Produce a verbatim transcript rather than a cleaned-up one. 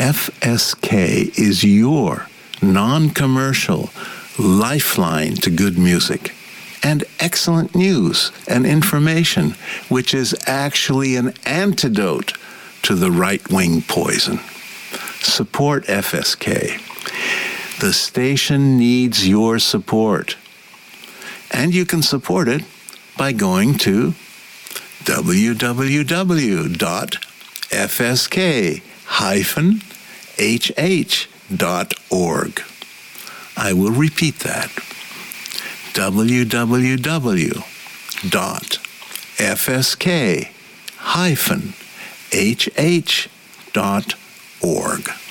F S K is your non-commercial lifeline to good music and excellent news and information, which is actually an antidote to the right-wing poison. Support F S K. The station needs your support. And you can support it by going to w w w dot f s k dash h h dot org. I will repeat that. w w w dot f s k dash h h dot org.